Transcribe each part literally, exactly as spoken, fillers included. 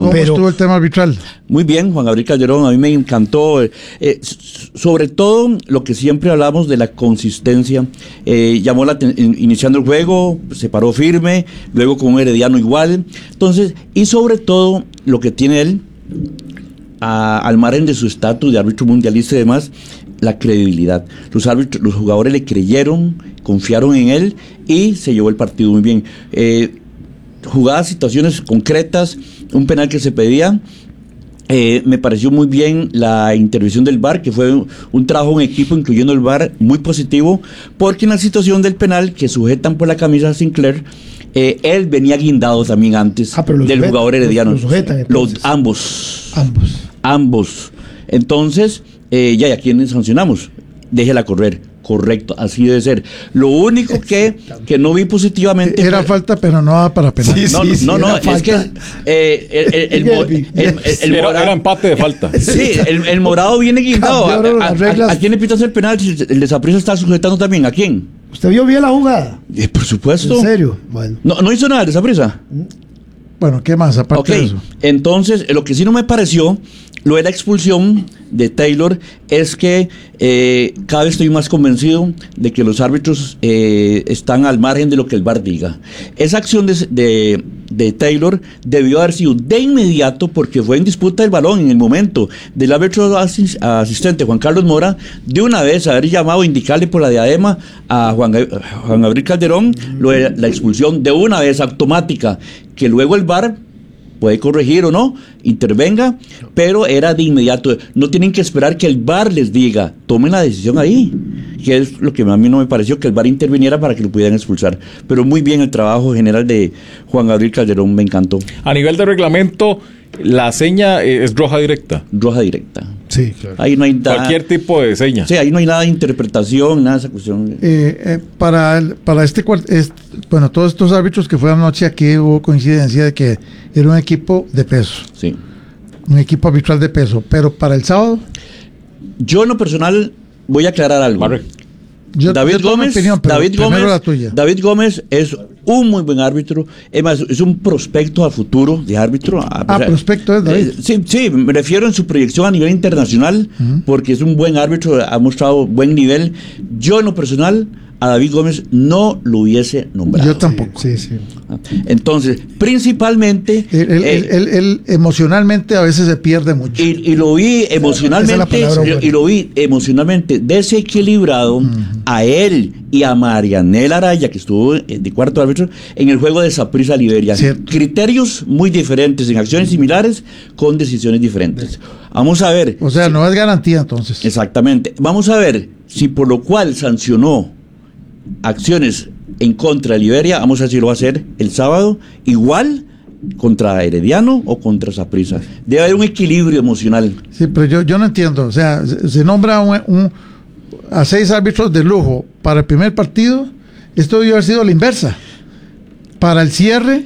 ¿Cómo Pero, estuvo el tema arbitral? Muy bien, Juan Gabriel Calderón, a mí me encantó, eh, eh, sobre todo lo que siempre hablamos de la consistencia. Eh, llamó la iniciando el juego, se paró firme, luego con un Herediano igual. Entonces, y sobre todo lo que tiene él, a, al margen de su estatus de árbitro mundialista y demás, la credibilidad. Los árbitros, los jugadores le creyeron, confiaron en él y se llevó el partido muy bien. Eh, jugadas, situaciones concretas, un penal que se pedía. Eh, me pareció muy bien la intervención del V A R, que fue un, un trabajo en equipo, incluyendo el V A R, muy positivo, porque en la situación del penal que sujetan por la camisa a Sinclair, eh, él venía guindado también antes ah, del sujeta, jugador herediano. Los, sujetan, los ambos. Ambos. Ambos. Entonces, eh, ya, ¿y a quiénes sancionamos? Déjela correr. Correcto, así debe ser. Lo único que, que no vi positivamente era fue, falta, pero no daba para penal. Sí, no, sí, no, no, no es falta. que eh, el, el, el, el, el, el era, morado, era empate de falta. Sí, el, el morado viene guindado. ¿A, a, a, ¿A quién le pitas el penal? Si el de Saprissa está sujetando también, ¿a quién? ¿Usted vio bien la jugada? Eh, por supuesto. ¿En serio? Bueno. No, no hizo nada el de Saprissa. Bueno, ¿qué más aparte okay. de eso? Entonces, lo que sí no me pareció, lo de la expulsión de Taylor, es que eh, cada vez estoy más convencido de que los árbitros eh, están al margen de lo que el V A R diga. Esa acción de, de, de Taylor debió haber sido de inmediato, porque fue en disputa del balón en el momento del árbitro asis, asistente Juan Carlos Mora, de una vez haber llamado, indicarle por la diadema a Juan, Juan Gabriel Calderón lo de la expulsión de una vez automática, que luego el V A R puede corregir o no, intervenga, pero era de inmediato. No tienen que esperar que el V A R les diga, tomen la decisión ahí, que es lo que a mí no me pareció, que el V A R interviniera para que lo pudieran expulsar. Pero muy bien el trabajo general de Juan Gabriel Calderón, me encantó. A nivel de reglamento, la seña es roja directa. Roja directa. Sí, claro. Ahí no hay nada, cualquier tipo de seña. Sí, ahí no hay nada de interpretación, nada de esa cuestión. Eh, eh, para, el, para este, este, bueno, todos estos árbitros que fueron anoche, aquí hubo coincidencia de que era un equipo de peso. Sí. Un equipo arbitral de peso. Pero para el sábado. Yo en lo personal voy a aclarar algo. Vale. Yo, David yo Gómez, opinión, David Gómez, la tuya. David Gómez es un muy buen árbitro, es más, es un prospecto al futuro de árbitro. Ah, o sea, prospecto es David. Eh, sí, sí, me refiero en su proyección a nivel internacional, uh-huh. porque es un buen árbitro, ha mostrado buen nivel. Yo en lo personal a David Gómez no lo hubiese nombrado. Yo tampoco. Sí, sí. Entonces, principalmente... Él, él, eh, él, él emocionalmente a veces se pierde mucho. Y, y lo vi emocionalmente, y, y lo vi emocionalmente desequilibrado uh-huh. a él y a Marianela Araya, que estuvo de cuarto árbitro, en el juego de Saprissa Liberia. Cierto. Criterios muy diferentes, en acciones similares, con decisiones diferentes. Vamos a ver... O sea, si, no es garantía entonces. Exactamente. Vamos a ver si por lo cual sancionó acciones en contra de Liberia, vamos a ver si lo va a hacer el sábado, igual contra Herediano o contra Saprissa. Debe haber un equilibrio emocional. Sí, pero yo, yo no entiendo. O sea, se, se nombra un, un, a seis árbitros de lujo para el primer partido. Esto debió haber sido la inversa. Para el cierre,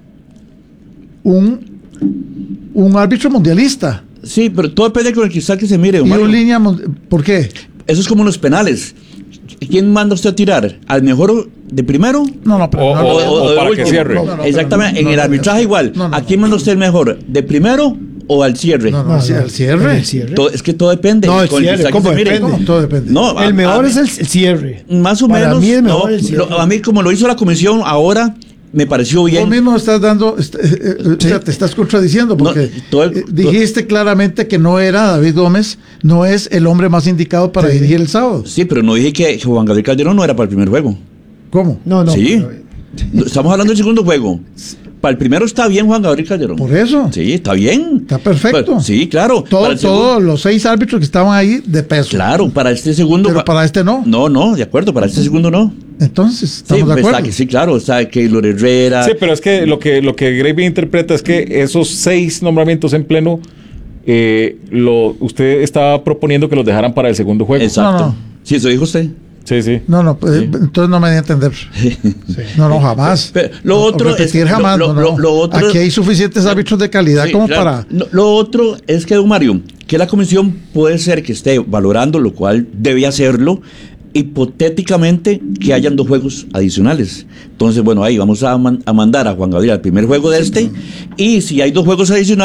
un, un árbitro mundialista. Sí, pero todo depende con el cristal que se mire. Y un línea, ¿por qué? Eso es como los penales. ¿Quién manda usted a tirar? ¿Al mejor de primero? No, no, pero o, no, o, no, o, o para que cierre. No, no, no, Exactamente, no, no, en el arbitraje no, igual. No, no, ¿A quién manda usted el mejor? ¿De primero o al cierre? No, no, no, al cierre. El cierre. Todo, es que todo depende. No, el cierre, el ¿cómo depende? No, todo depende. No, el a, mejor a, es el cierre. Más o Para menos. Mí es mejor no, el cierre. Lo, a mí, como lo hizo la comisión ahora, me pareció bien. Tú mismo estás dando, est eh, eh, sí. o sea, te estás contradiciendo porque no, todo el, eh, dijiste todo. claramente que no era David Gómez, no es el hombre más indicado para sí. dirigir el sábado. Sí, pero no dije que Juan Gabriel Calderón no era para el primer juego. ¿Cómo? No, no. Sí. Pero... Estamos hablando del segundo juego. Para el primero está bien Juan Gabriel Calderón. Por eso. Sí, está bien. Está perfecto. Pero, sí, claro. Todo, todos los seis árbitros que estaban ahí de peso. Claro, para este segundo. Pero para este no. No, no, de acuerdo, para este segundo no. Entonces, ¿estamos sí, de acuerdo? Está, sí, claro, o sea, que Keylor Herrera. Sí, pero es que lo que, lo que Gravy interpreta es que esos seis nombramientos en pleno, eh, lo, usted estaba proponiendo que los dejaran para el segundo juego. Exacto. No, no. Sí, eso dijo usted. Sí, sí. No, no, pues, sí. entonces no me di a entender. Sí. No, no, jamás. Pero lo otro es que jamás. Lo, lo, no, no. Lo otro, aquí hay suficientes árbitros de calidad sí, como claro. para. Lo, lo otro es que, don Mario, que la comisión puede ser que esté valorando, lo cual debe hacerlo, hipotéticamente que hayan dos juegos adicionales. Entonces, bueno, ahí vamos a, man, a mandar a Juan Gabriel al primer juego de este, y si hay dos juegos adicionales.